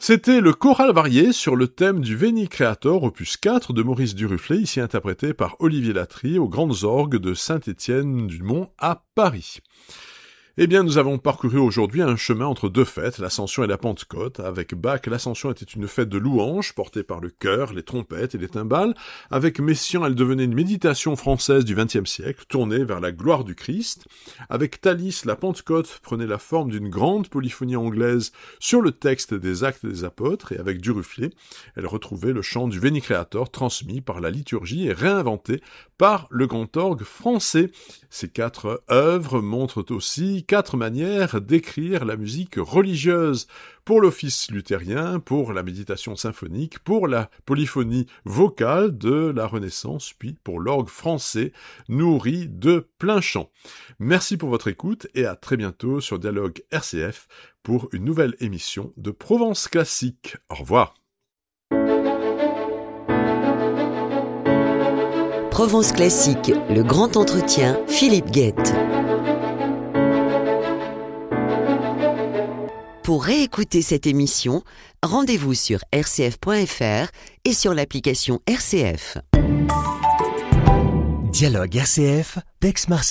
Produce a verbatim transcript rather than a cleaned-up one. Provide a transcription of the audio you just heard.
C'était le choral varié sur le thème du Veni Creator, opus quatre de Maurice Duruflé, ici interprété par Olivier Latry aux Grandes Orgues de Saint-Étienne-du-Mont à Paris. Eh bien, nous avons parcouru aujourd'hui un chemin entre deux fêtes, l'Ascension et la Pentecôte. Avec Bach, l'Ascension était une fête de louange, portée par le chœur, les trompettes et les timbales. Avec Messiaen, elle devenait une méditation française du vingtième siècle, tournée vers la gloire du Christ. Avec Thalys, la Pentecôte prenait la forme d'une grande polyphonie anglaise sur le texte des Actes des Apôtres, et avec Duruflé, elle retrouvait le chant du Veni Creator transmis par la liturgie et réinventé par le grand orgue français. Ces quatre œuvres montrent aussi quatre manières d'écrire la musique religieuse, pour l'office luthérien, pour la méditation symphonique, pour la polyphonie vocale de la Renaissance, puis pour l'orgue français, nourri de plein chant. Merci pour votre écoute et à très bientôt sur Dialogue R C F pour une nouvelle émission de Provence Classique. Au revoir. Provence Classique, le grand entretien, Philippe Guette. Pour réécouter cette émission, rendez-vous sur r c f point f r et sur l'application R C F. Dialogue R C F, d'Aix-Marseille.